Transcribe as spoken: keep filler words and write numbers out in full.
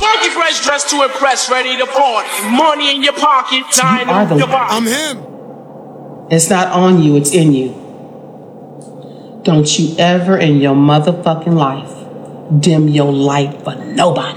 Funky fresh dressed to impress, ready to party. Money in your pocket, time You are the your one. body. I'm him. It's not on you, it's in you. Don't you ever in your motherfucking life dim your light for nobody.